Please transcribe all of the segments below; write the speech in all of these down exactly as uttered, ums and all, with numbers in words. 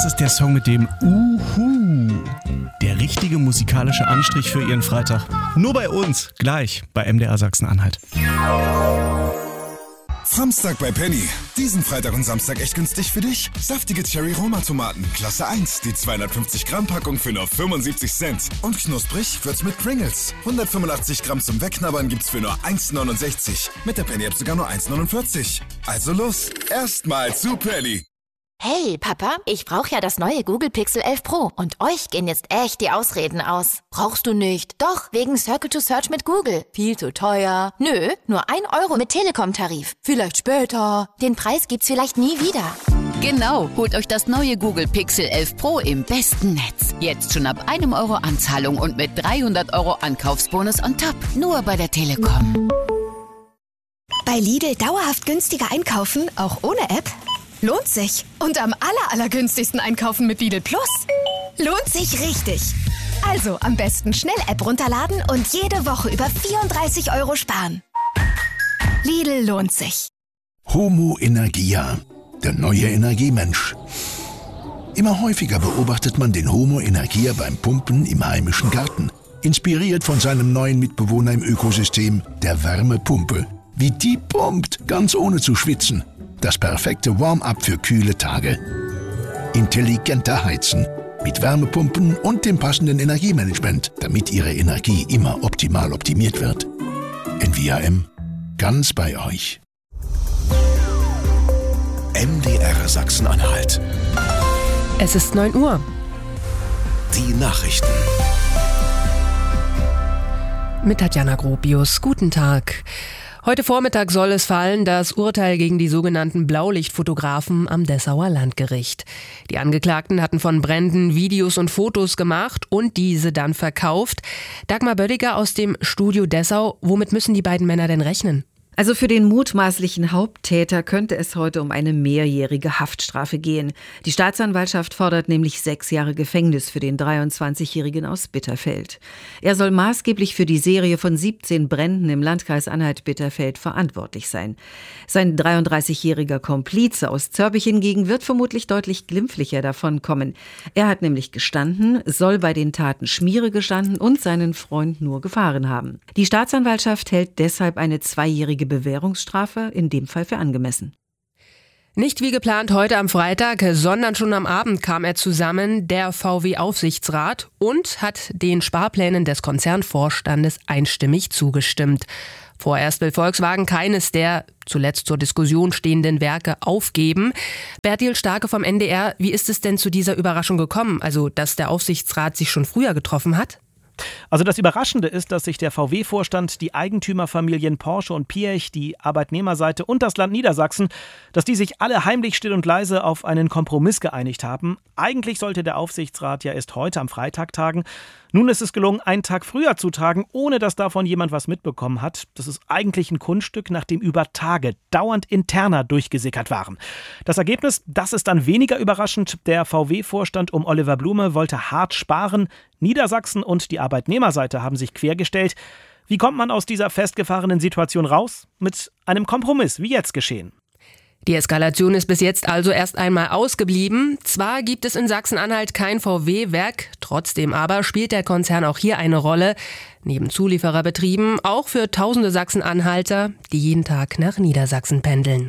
Das ist der Song mit dem Uhu. Der richtige musikalische Anstrich für Ihren Freitag. Nur bei uns, gleich bei M D R Sachsen-Anhalt. Samstag bei Penny. Diesen Freitag und Samstag echt günstig für dich. Saftige Cherry-Roma-Tomaten, Klasse eins. Die zweihundertfünfzig Gramm Packung für nur fünfundsiebzig Cent. Und knusprig wird's mit Pringles. hundertfünfundachtzig Gramm zum Wegknabbern gibt's für nur eins neunundsechzig. Mit der Penny-App sogar nur eins neunundvierzig. Also los, erstmal zu Penny. Hey, Papa, ich brauche ja das neue Google Pixel elf Pro. Und euch gehen jetzt echt die Ausreden aus. Brauchst du nicht? Doch, wegen Circle to Search mit Google. Viel zu teuer. Nö, nur ein Euro mit Telekom-Tarif. Vielleicht später. Den Preis gibt's vielleicht nie wieder. Genau, holt euch das neue Google Pixel elf Pro im besten Netz. Jetzt schon ab einem Euro Anzahlung und mit dreihundert Euro Ankaufsbonus on top. Nur bei der Telekom. Bei Lidl dauerhaft günstiger einkaufen, auch ohne App? Lohnt sich. Und am aller, allergünstigsten einkaufen mit Lidl Plus. Lohnt sich richtig. Also am besten schnell App runterladen und jede Woche über vierunddreißig Euro sparen. Lidl lohnt sich. Homo Energia, der neue Energiemensch. Immer häufiger beobachtet man den Homo Energia beim Pumpen im heimischen Garten. Inspiriert von seinem neuen Mitbewohner im Ökosystem, der Wärmepumpe. Wie die pumpt, ganz ohne zu schwitzen. Das perfekte Warm-up für kühle Tage. Intelligenter Heizen mit Wärmepumpen und dem passenden Energiemanagement, damit Ihre Energie immer optimal optimiert wird. N V A M, ganz bei euch. M D R Sachsen-Anhalt. Es ist neun Uhr. Die Nachrichten. Mit Tatjana Gropius. Guten Tag. Heute Vormittag soll es fallen, das Urteil gegen die sogenannten Blaulichtfotografen am Dessauer Landgericht. Die Angeklagten hatten von Bränden Videos und Fotos gemacht und diese dann verkauft. Dagmar Böttiger aus dem Studio Dessau. Womit müssen die beiden Männer denn rechnen? Also für den mutmaßlichen Haupttäter könnte es heute um eine mehrjährige Haftstrafe gehen. Die Staatsanwaltschaft fordert nämlich sechs Jahre Gefängnis für den dreiundzwanzigjährigen aus Bitterfeld. Er soll maßgeblich für die Serie von siebzehn Bränden im Landkreis Anhalt-Bitterfeld verantwortlich sein. Sein dreiunddreißigjähriger Komplize aus Zörbich hingegen wird vermutlich deutlich glimpflicher davonkommen. Er hat nämlich gestanden, soll bei den Taten Schmiere gestanden und seinen Freund nur gefahren haben. Die Staatsanwaltschaft hält deshalb eine zweijährige Bewährungsstrafe in dem Fall für angemessen. Nicht wie geplant heute am Freitag, sondern schon am Abend kam er zusammen, der V W-Aufsichtsrat, und hat den Sparplänen des Konzernvorstandes einstimmig zugestimmt. Vorerst will Volkswagen keines der zuletzt zur Diskussion stehenden Werke aufgeben. Bertil Starke vom N D R, wie ist es denn zu dieser Überraschung gekommen? Also, dass der Aufsichtsrat sich schon früher getroffen hat? Also das Überraschende ist, dass sich der V W-Vorstand, die Eigentümerfamilien Porsche und Piech, die Arbeitnehmerseite und das Land Niedersachsen, dass die sich alle heimlich still und leise auf einen Kompromiss geeinigt haben. Eigentlich sollte der Aufsichtsrat ja erst heute am Freitag tagen. Nun ist es gelungen, einen Tag früher zu tagen, ohne dass davon jemand was mitbekommen hat. Das ist eigentlich ein Kunststück, nachdem über Tage dauernd Interna durchgesickert waren. Das Ergebnis, das ist dann weniger überraschend. Der V W-Vorstand um Oliver Blume wollte hart sparen. Niedersachsen und die Arbeitnehmerseite haben sich quergestellt. Wie kommt man aus dieser festgefahrenen Situation raus? Mit einem Kompromiss, wie jetzt geschehen. Die Eskalation ist bis jetzt also erst einmal ausgeblieben. Zwar gibt es in Sachsen-Anhalt kein V W-Werk, trotzdem aber spielt der Konzern auch hier eine Rolle. Neben Zuliefererbetrieben auch für tausende Sachsen-Anhalter, die jeden Tag nach Niedersachsen pendeln.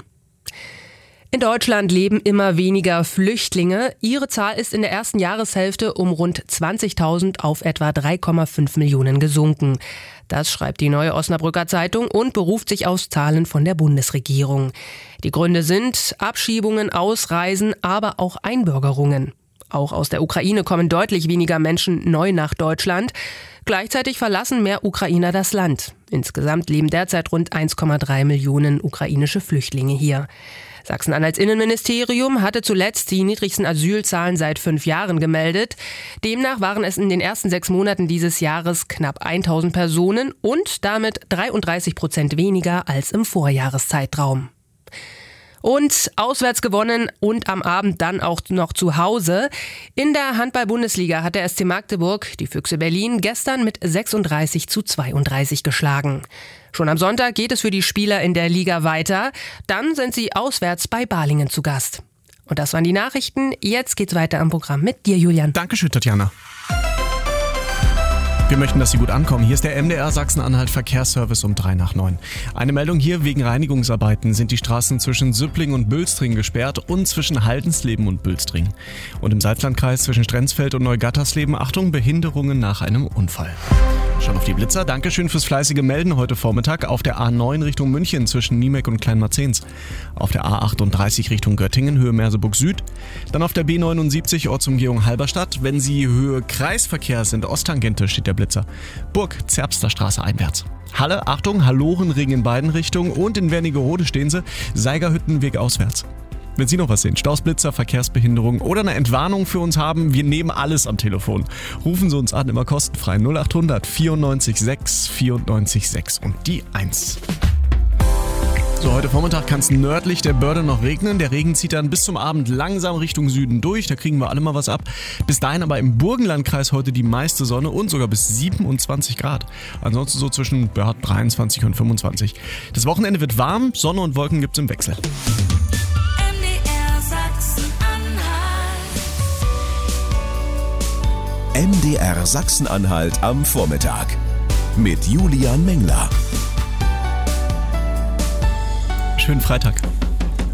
In Deutschland leben immer weniger Flüchtlinge. Ihre Zahl ist in der ersten Jahreshälfte um rund zwanzigtausend auf etwa drei Komma fünf Millionen gesunken. Das schreibt die Neue Osnabrücker Zeitung und beruft sich auf Zahlen von der Bundesregierung. Die Gründe sind Abschiebungen, Ausreisen, aber auch Einbürgerungen. Auch aus der Ukraine kommen deutlich weniger Menschen neu nach Deutschland. Gleichzeitig verlassen mehr Ukrainer das Land. Insgesamt leben derzeit rund eins Komma drei Millionen ukrainische Flüchtlinge hier. Sachsen-Anhalts Innenministerium hatte zuletzt die niedrigsten Asylzahlen seit fünf Jahren gemeldet. Demnach waren es in den ersten sechs Monaten dieses Jahres knapp tausend Personen und damit dreiunddreißig Prozent weniger als im Vorjahreszeitraum. Und auswärts gewonnen und am Abend dann auch noch zu Hause. In der Handball-Bundesliga hat der S C Magdeburg die Füchse Berlin gestern mit sechsunddreißig zu zweiunddreißig geschlagen. Schon am Sonntag geht es für die Spieler in der Liga weiter. Dann sind sie auswärts bei Balingen zu Gast. Und das waren die Nachrichten. Jetzt geht's weiter am Programm mit dir, Julian. Dankeschön, Tatjana. Wir möchten, dass Sie gut ankommen. Hier ist der M D R Sachsen-Anhalt Verkehrsservice um drei nach neun. Eine Meldung hier: wegen Reinigungsarbeiten sind die Straßen zwischen Süppling und Bülstring gesperrt und zwischen Haldensleben und Bülstring. Und im Salzlandkreis zwischen Strenzfeld und Neugattersleben, Achtung, Behinderungen nach einem Unfall. Schon auf die Blitzer. Dankeschön fürs fleißige Melden heute Vormittag. Auf der A neun Richtung München zwischen Niemek und Kleinmarzens. Auf der A achtunddreißig Richtung Göttingen, Höhe Merseburg Süd. Dann auf der B neunundsiebzig Ortsumgehung Halberstadt. Wenn Sie Höhe Kreisverkehr sind, Osttangente, steht der Blitzer. Burg, Zerbster Straße einwärts. Halle, Achtung, Hallorenring in beiden Richtungen. Und in Wernigerode stehen Sie, Seigerhüttenweg auswärts. Wenn Sie noch was sehen, Staus, Blitzer, Verkehrsbehinderung oder eine Entwarnung für uns haben, wir nehmen alles am Telefon. Rufen Sie uns an, immer kostenfrei. null achthundert vierundneunzig sechs vierundneunzig sechs und die eins. So, heute Vormittag kann es nördlich der Börde noch regnen. Der Regen zieht dann bis zum Abend langsam Richtung Süden durch. Da kriegen wir alle mal was ab. Bis dahin aber im Burgenlandkreis heute die meiste Sonne und sogar bis siebenundzwanzig Grad. Ansonsten so zwischen ja, dreiundzwanzig und fünfundzwanzig. Das Wochenende wird warm, Sonne und Wolken gibt's im Wechsel. M D R Sachsen-Anhalt am Vormittag mit Julian Mengler. Schönen Freitag.